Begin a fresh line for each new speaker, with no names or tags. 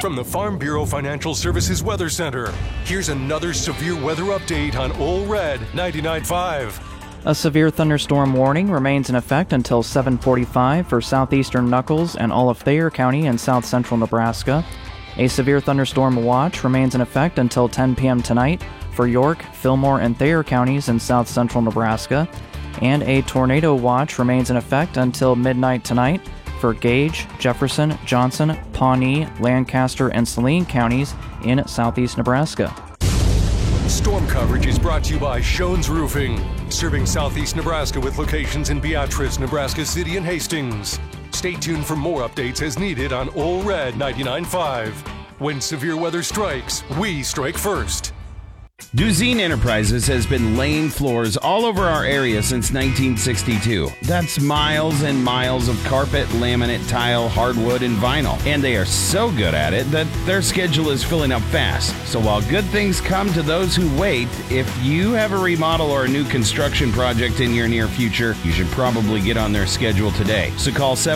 from the Farm Bureau Financial Services Weather Center. Here's another severe weather update on Ole Red 99.5.
A severe thunderstorm warning remains in effect until 7:45 for southeastern Nuckolls and all of Thayer County in south central Nebraska. A severe thunderstorm watch remains in effect until 10 p.m. tonight for York, Fillmore, and Thayer counties in south central Nebraska. And a tornado watch remains in effect until midnight tonight for Gage, Jefferson, Johnson, Pawnee, Lancaster, and Saline counties in southeast Nebraska.
Storm coverage is brought to you by Shones Roofing, serving southeast Nebraska with locations in Beatrice, Nebraska City, and Hastings. Stay tuned for more updates as needed on Ole Red 99.5. When severe weather strikes, we strike first.
Duzine Enterprises has been laying floors all over our area since 1962. That's miles and miles of carpet, laminate, tile, hardwood, and vinyl. And they are so good at it that their schedule is filling up fast. So while good things come to those who wait, if you have a remodel or a new construction project in your near future, you should probably get on their schedule today. So call